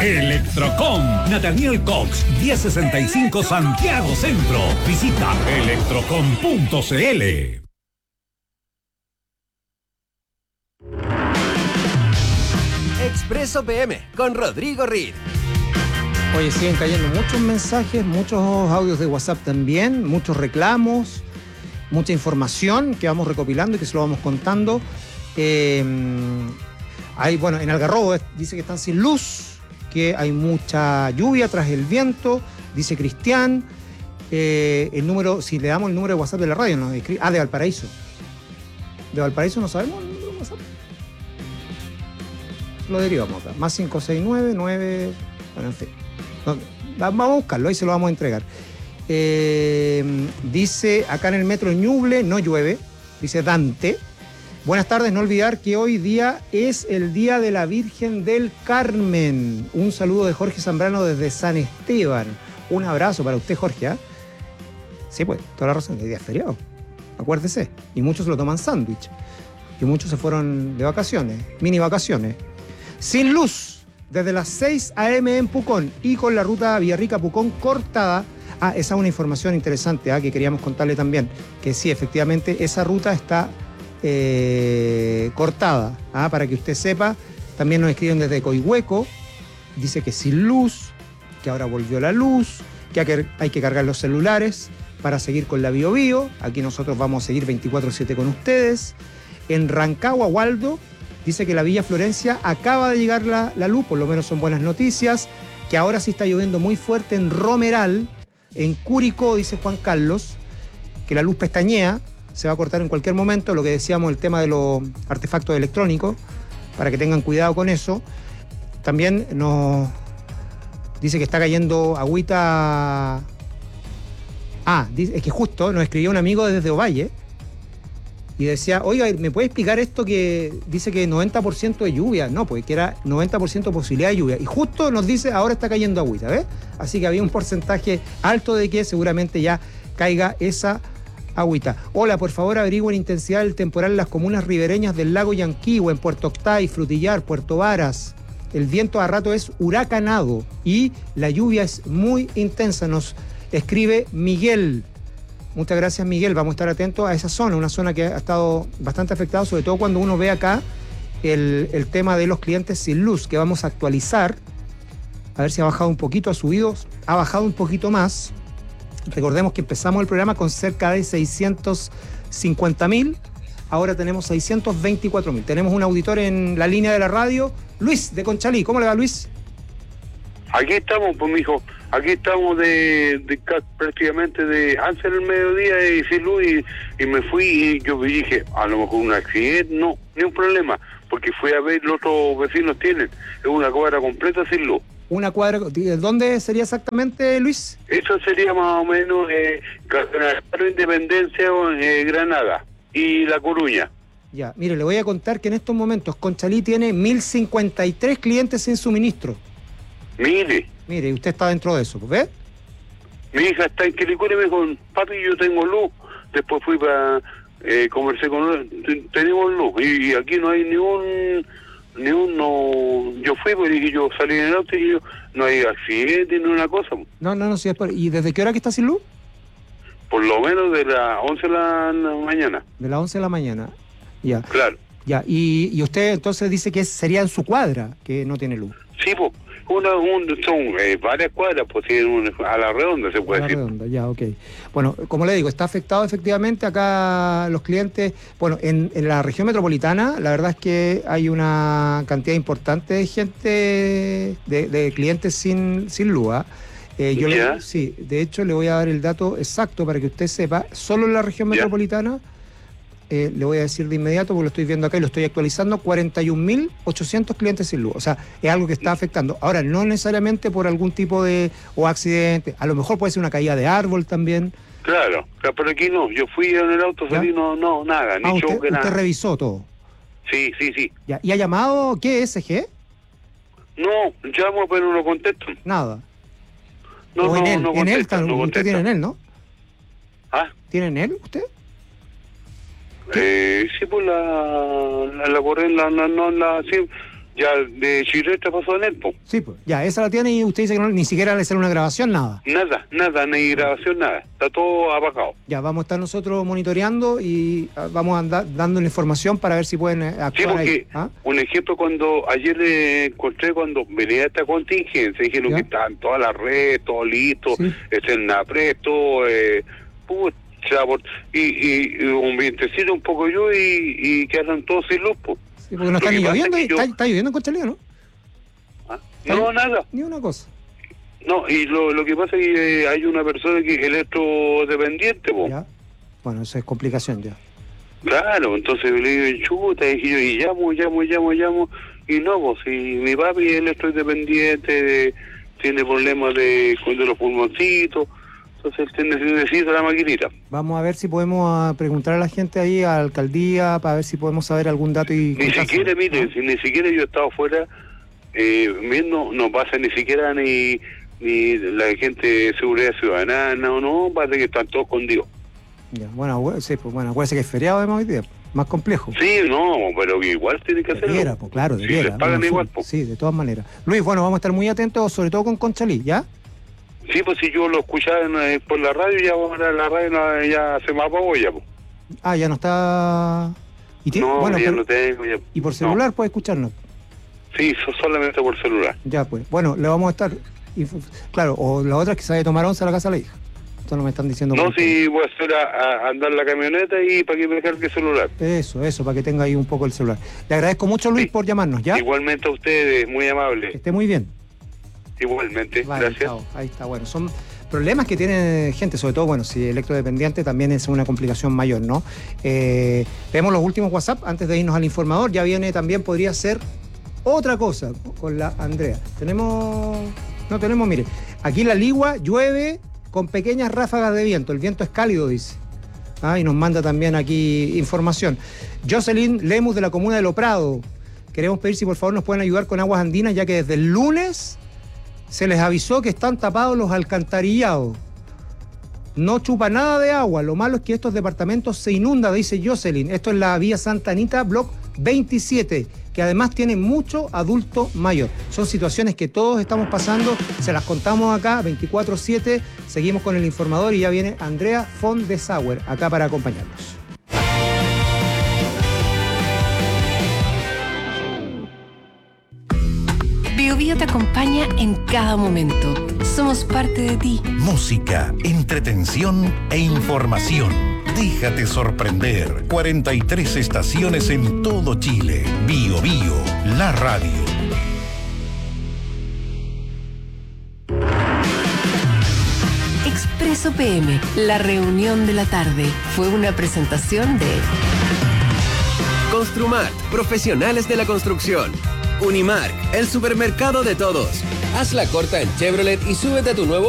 Electrocom, Nathaniel Cox, 1065 Santiago Centro. Visita electrocom.cl. Expreso PM con Rodrigo Reed. Oye, siguen cayendo muchos mensajes, muchos audios de WhatsApp también, muchos reclamos, mucha información que vamos recopilando y que se lo vamos contando. Bueno, en Algarrobo dice que están sin luz, que hay mucha lluvia tras el viento, dice Cristian. El número, si le damos el número de WhatsApp de la radio, ¿no? De Valparaíso. De Valparaíso no sabemos el número de WhatsApp. Lo derivamos acá. Más 569. Bueno, en fin. Vamos a buscarlo, ahí se lo vamos a entregar. Dice acá en el metro Ñuble, no llueve. Dice Dante. Buenas tardes, no olvidar que hoy día es el Día de la Virgen del Carmen. Un saludo de Jorge Zambrano desde San Esteban. Un abrazo para usted, Jorge. ¿Eh? Sí, pues, toda la razón, es día feriado. Acuérdese. Y muchos lo toman sándwich. Y muchos se fueron de vacaciones, mini vacaciones. Sin luz, desde las 6 a.m. en Pucón y con la ruta Villarrica-Pucón cortada. Esa es una información interesante que queríamos contarle también. Que sí, efectivamente, esa ruta está cortada. Para que usted sepa, también nos escriben desde Coihueco. Dice que sin luz, que ahora volvió la luz, que hay que cargar los celulares para seguir con la Bio Bio. Aquí nosotros vamos a seguir 24/7 con ustedes. En Rancagua, Waldo, dice que la Villa Florencia acaba de llegar la luz, por lo menos son buenas noticias, que ahora sí está lloviendo muy fuerte en Romeral, en Curicó, dice Juan Carlos, que la luz pestañea, se va a cortar en cualquier momento, lo que decíamos, el tema de los artefactos electrónicos, para que tengan cuidado con eso. También nos dice que está cayendo agüita. Es que justo nos escribió un amigo desde Ovalle, y decía, oiga, ¿me puede explicar esto que dice que 90% de lluvia? No, pues que era 90% posibilidad de lluvia. Y justo nos dice, ahora está cayendo agüita, ¿ves? Así que había un porcentaje alto de que seguramente ya caiga esa agüita. Hola, por favor, averigüen intensidad del temporal en las comunas ribereñas del lago Yanquihue, en Puerto Octay, Frutillar, Puerto Varas. El viento a rato es huracanado y la lluvia es muy intensa. Nos escribe Miguel. Muchas gracias, Miguel. Vamos a estar atentos a esa zona, una zona que ha estado bastante afectada, sobre todo cuando uno ve acá el tema de los clientes sin luz, que vamos a actualizar. A ver si ha bajado un poquito, ha subido, ha bajado un poquito más. Recordemos que empezamos el programa con cerca de 650.000, ahora tenemos 624.000. Tenemos un auditor en la línea de la radio, Luis, de Conchalí. ¿Cómo le va, Luis? Aquí estamos, pues, mijo. Aquí estamos prácticamente de antes del mediodía y sin luz y me fui y yo dije, a lo mejor un accidente, no, ni un problema, porque fui a ver los otros vecinos tienen, es una cuadra completa sin luz. Una cuadra, ¿dónde sería exactamente, Luis? Eso sería más o menos Independencia, Granada y La Coruña. Ya, mire, le voy a contar que en estos momentos Conchalí tiene 1.053 clientes sin suministro. Mire, usted está dentro de eso, ¿ves? Mi hija está en Quilicura y me dijo, papi, yo tengo luz. Después fui para conversar con él, tenemos luz. Y aquí no hay ni un yo fui, porque dije, yo salí en el auto y no hay accidente ni una cosa. No, sí, ¿y desde qué hora que está sin luz? Por lo menos de las 11 de la mañana. De las 11 de la mañana, ya. Claro. Ya, y usted entonces dice que sería en su cuadra que no tiene luz. Sí, pues. Son varias cuadras, pues a la redonda se puede decir. A la redonda, ya, ok. Bueno, como le digo, está afectado efectivamente acá los clientes. Bueno, en la región metropolitana, la verdad es que hay una cantidad importante de gente, de clientes sin luz. Sí, de hecho le voy a dar el dato exacto para que usted sepa. Solo en la región metropolitana, le voy a decir de inmediato porque lo estoy viendo acá y lo estoy actualizando, 41.800 clientes sin luz. O sea, es algo que está afectando. Ahora, no necesariamente por algún tipo de accidente, a lo mejor puede ser una caída de árbol también. Claro, pero aquí no, yo fui en el auto, salí, no, nada, ni choque, nada. ¿Usted revisó todo? Sí. Ya. ¿Y ha llamado qué, SG? No, llamo pero no contesto. Nada. No contesta, usted tiene en él, ¿no? ¿Tiene en él usted? Sí, pues la corriente, sí, ya de Chileta pasó en él, po. Sí, pues, ya, esa la tiene y usted dice que no, ni siquiera le sale una grabación, nada. Nada, ni grabación, nada. Está todo apagado. Ya, vamos a estar nosotros monitoreando y vamos a andar dando la información para ver si pueden actuar Sí, porque, ahí. ¿Ah? un ejemplo, cuando ayer le encontré, cuando venía esta contingencia, dijeron ¿Ya? que estaban todas las redes, todo listo, Sí. en apresto, y un vientecito, un poco yo, y quedaron todos sin luz, po. Sí, porque no Lo está ni que pasa lloviendo, es que yo- está lloviendo en Conchalí, ¿no? ¿Ah? No, nada. Ni una cosa. No, y lo que pasa es que hay una persona que es electrodependiente, po. Ya. Bueno, eso es complicación ya. Claro, entonces le digo, chuta, y yo y llamo, y no, pues si mi papi es electrodependiente, tiene problemas de los pulmoncitos, entonces él necesita la maquinita. Vamos a ver si podemos preguntar a la gente ahí, a la alcaldía, para ver si podemos saber algún dato y... Ni siquiera, contárselo, mire, ¿no? si ni siquiera yo he estado fuera, no pasa ni siquiera ni la gente de seguridad ciudadana, no, parece que están todos escondidos. Ya, bueno, sí, pues bueno, acuérdese que es feriado además hoy día, más complejo. Sí, no, pero que igual tiene que hacerlo. Debiera, pues claro, Sí, debiera. les pagan bueno, igual, sí, pues. sí, de todas maneras. Luis, bueno, vamos a estar muy atentos, sobre todo con Conchalí, ¿ya? Sí, pues si yo lo escuchaba por la radio, ya ahora la radio ya se me apagó ya, pues. Ah, ya no está... No, bueno, ya pero- no tengo. Ya. y por No. celular puede escucharnos. Sí, solamente por celular. Ya, pues. Bueno, le vamos a estar... claro, o la otra es que se vaya a tomar once a la casa de la hija. Esto no me están diciendo... No, por si voy a hacer a andar la camioneta y para que me cargue el celular. Eso, para que tenga ahí un poco el celular. Le agradezco mucho, Luis, Sí. por llamarnos, ¿ya? Igualmente a ustedes, muy Que amable. esté muy bien. Igualmente, Vale, gracias. chao. Ahí está, bueno, son problemas que tiene gente, sobre todo, bueno, si electrodependiente también es una complicación mayor, ¿no? Vemos los últimos WhatsApp antes de irnos al informador, ya viene también, podría ser otra cosa con la Andrea. No tenemos, mire, aquí en La Ligua llueve con pequeñas ráfagas de viento, el viento es cálido, dice. Y nos manda también aquí información. Jocelyn Lemus de la comuna de Lo Prado. Queremos pedir si por favor nos pueden ayudar con aguas andinas, ya que desde el lunes se les avisó que están tapados los alcantarillados. No chupa nada de agua. Lo malo es que estos departamentos se inundan, dice Jocelyn. Esto es la vía Santa Anita, block 27, que además tiene mucho adulto mayor. Son situaciones que todos estamos pasando, se las contamos acá, 24/7. Seguimos con el informador y ya viene Andrea von de Sauer acá para acompañarnos. BioBio te acompaña en cada momento. Somos parte de ti. Música, entretención e información. Déjate sorprender. 43 estaciones en todo Chile. BioBio, la radio. Expreso PM, la reunión de la tarde. Fue una presentación de Construmart, profesionales de la construcción. Unimark, el supermercado de todos. Haz la corta en Chevrolet y súbete a tu nuevo